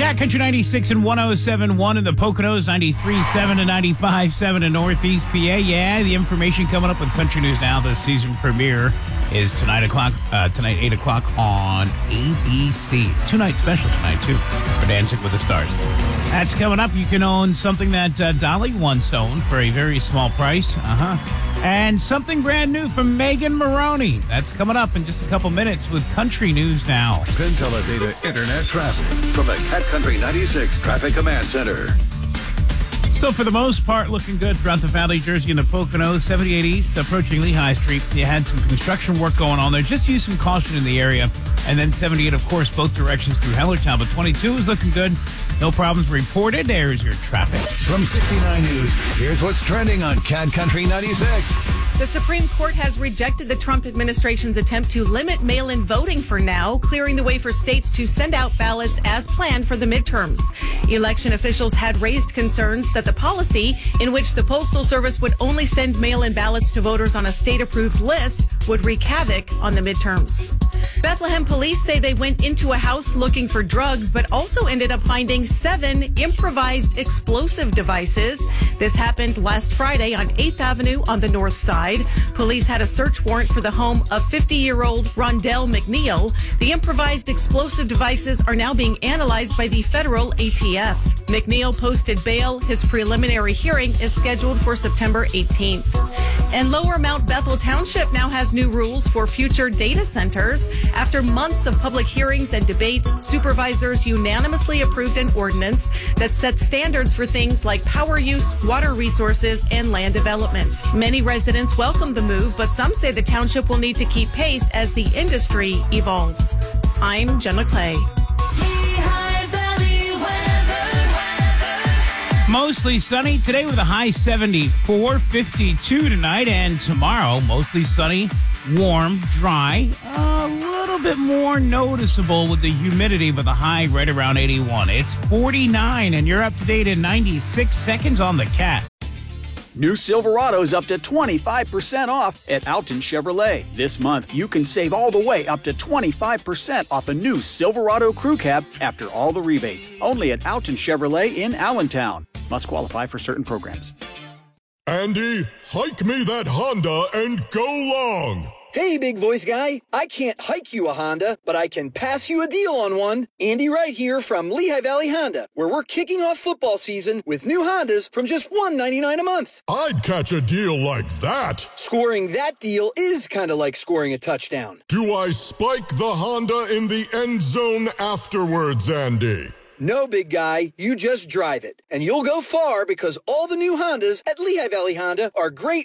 Cat Country 96 and 107.1 in the Poconos, 93.7 and 95.7 in Northeast PA. Yeah, the information coming up with Country News Now. The season premiere is tonight, 8 o'clock on ABC. Two-night special tonight, too, for Dancing with the Stars. That's coming up. You can own something that Dolly once owned for a very small price. And something brand new from Megan Maroney. That's coming up in just a couple minutes with Country News Now. PIN Teledata Internet Traffic from the Cat Country 96 Traffic Command Center. So for the most part, looking good throughout the Valley, Jersey, and the Poconos. 78 East, approaching Lehigh Street. You had some construction work going on there. Just use some caution in the area. And then 78, of course, both directions through Hellertown. But 22 is looking good. No problems reported. There's your traffic. From 69 News, here's what's trending on Cat Country 96. The Supreme Court has rejected the Trump administration's attempt to limit mail-in voting for now, clearing the way for states to send out ballots as planned for the midterms. Election officials had raised concerns that the policy, in which the Postal Service would only send mail-in ballots to voters on a state-approved list, would wreak havoc on the midterms. Bethlehem police say they went into a house looking for drugs, but also ended up finding 7 improvised explosive devices. This happened last Friday on 8th Avenue on the north side. Police had a search warrant for the home of 50-year-old Rondell McNeil. The improvised explosive devices are now being analyzed by the federal ATF. McNeil posted bail. His preliminary hearing is scheduled for September 18th. And Lower Mount Bethel Township now has new rules for future data centers. After months of public hearings and debates, supervisors unanimously approved an ordinance that sets standards for things like power use, water resources, and land development. Many residents welcome the move, but some say the township will need to keep pace as the industry evolves. I'm Jenna Clay. Mostly sunny today with a high 74, 52 tonight, and tomorrow mostly sunny, warm, dry, a little bit more noticeable with the humidity with a high right around 81. It's 49, and you're up to date in 96 seconds on the Cat. New Silverado's up to 25% off at Alton Chevrolet. This month, you can save all the way up to 25% off a new Silverado Crew Cab after all the rebates. Only at Alton Chevrolet in Allentown. Must qualify for certain programs. Andy, hike me that Honda and go long. Hey, big voice guy. I can't hike you a Honda, but I can pass you a deal on one. Andy Wright here from Lehigh Valley Honda, where we're kicking off football season with new Hondas from just $199 a month. I'd catch a deal like that. Scoring that deal is kind of like scoring a touchdown. Do I spike the Honda in the end zone afterwards, Andy? No, big guy, you just drive it. And you'll go far because all the new Hondas at Lehigh Valley Honda are great